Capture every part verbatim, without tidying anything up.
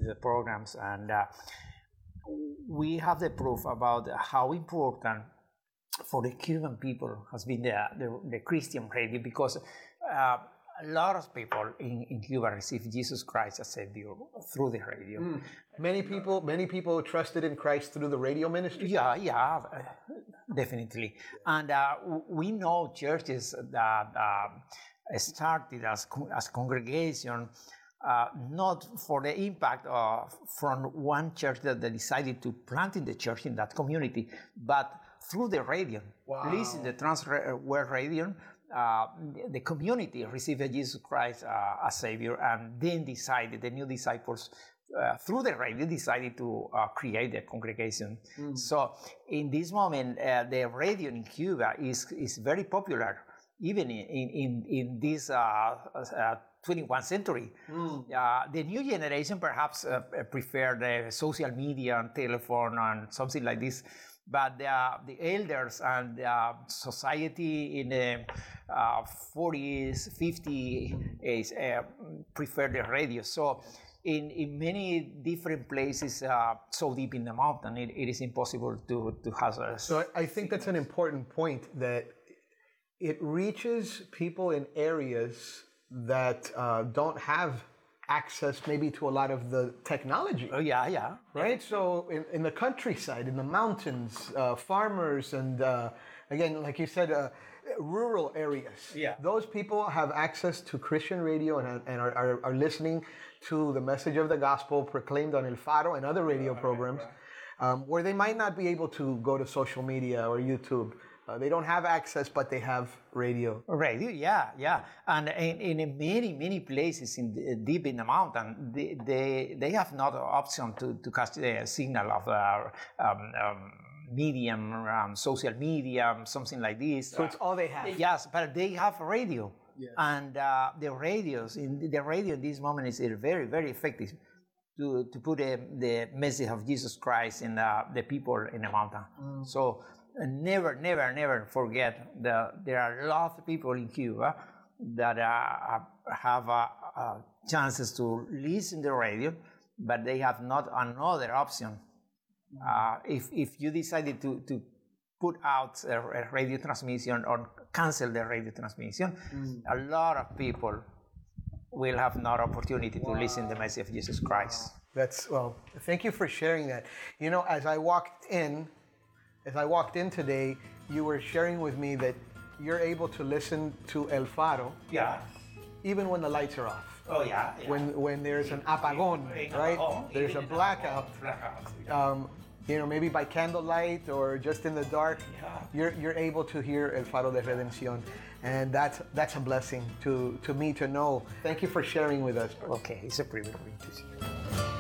the programs, and uh, we have the proof about how important for the Cuban people has been the, the, the Christian radio, because uh, a lot of people in, in Cuba received Jesus Christ as Savior through the radio. Mm. Many people, many people trusted in Christ through the radio ministry. Yeah, yeah, uh, definitely. And uh, we know churches that uh, started as as congregation, uh, not for the impact of from one church that they decided to plant in the church in that community, but through the radio. Wow. Listen, the Transworld Radio. Uh, the community received Jesus Christ uh, as Savior, and then decided, the new disciples, uh, through the radio, decided to uh, create the congregation. Mm. So in this moment, uh, the radio in Cuba is, is very popular, even in, in, in this uh, uh, twenty-first century. Mm. Uh, the new generation perhaps uh, prefer the social media and telephone and something like this. But uh, the elders and uh, society in the uh, forties, fifties uh, prefer the radio. So in, in many different places, uh, so deep in the mountain, it, it is impossible to, to have a... So I think that's an important point, that it reaches people in areas that uh, don't have access maybe to a lot of the technology. Oh, yeah, yeah. Right? So in, in the countryside, in the mountains, uh, farmers, and uh, again, like you said, uh, rural areas. Yeah. Those people have access to Christian radio and, and are, are, are listening to the message of the gospel proclaimed on El Faro and other radio right, programs, right. Um, where they might not be able to go to social media or YouTube. Uh, they don't have access, but they have radio. Radio, yeah, yeah. And in, in many, many places in the, deep in the mountain, they, they, they have not an option to, to catch the signal of uh, um, um, medium, um, social media, something like this. So it's all they have. Yes, but they have radio. Yes. And uh, the radios, in the radio in this moment is very, very effective to, to put the, the message of Jesus Christ in the, the people in the mountain. Mm. So never, never, never forget that there are a lot of people in Cuba that uh, have uh, uh, chances to listen to the radio, but they have not another option. Mm. Uh, if if you decided to, to put out a, a radio transmission or cancel the radio transmission, mm. a lot of people will have no opportunity wow. to listen to the message of Jesus Christ. That's, well, thank you for sharing that. You know, as I walked in, As I walked in today, you were sharing with me that you're able to listen to El Faro, yeah, even when the lights are off. Oh yeah. yeah. When when there's an apagón, right? There's a blackout. Um, you know, maybe by candlelight or just in the dark, yeah. you're you're able to hear El Faro de Redención, and that's that's a blessing to to me to know. Thank you for sharing with us. Okay, it's a privilege to see you.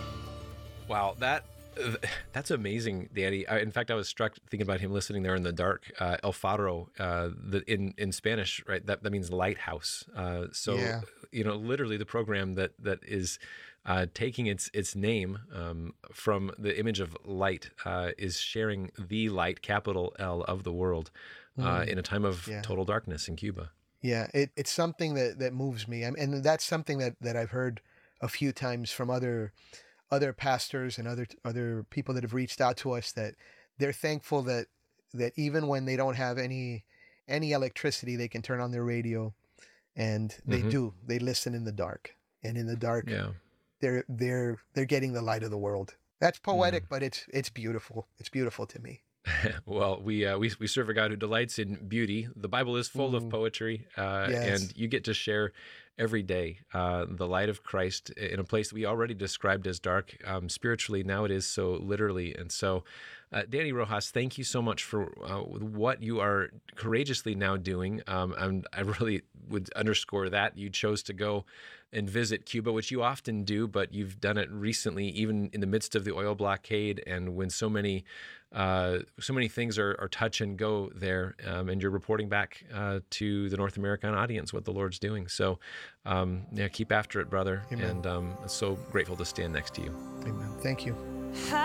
Wow, that. That's amazing, Danny. I, in fact, I was struck thinking about him listening there in the dark. Uh, El Faro, uh, the, in in Spanish, right? That that means lighthouse. Uh, so yeah. you know, literally, the program that that is uh, taking its its name um, from the image of light uh, is sharing the light, capital L, of the world uh, mm. in a time of yeah. total darkness in Cuba. Yeah, it, it's something that that moves me, and that's something that that I've heard a few times from other. other pastors and other other people that have reached out to us, that they're thankful that that even when they don't have any any electricity, they can turn on their radio, and they mm-hmm. do. They listen in the dark, and in the dark, yeah. they're they're they're getting the light of the world. That's poetic, mm. but it's it's beautiful. It's beautiful to me. Well, we uh, we we serve a God who delights in beauty. The Bible is full mm. of poetry, uh, yes. and you get to share every day uh, the light of Christ in a place that we already described as dark. Um, spiritually, now it is so literally. And so, uh, Danny Rojas, thank you so much for uh, what you are courageously now doing. Um, and I really would underscore that you chose to go and visit Cuba, which you often do, but you've done it recently, even in the midst of the oil blockade, and when so many uh, so many things are, are touch and go there, um, and you're reporting back uh, to the North American audience what the Lord's doing. So, um, yeah, keep after it, brother. Amen. And um, I'm so grateful to stand next to you. Amen. Thank you.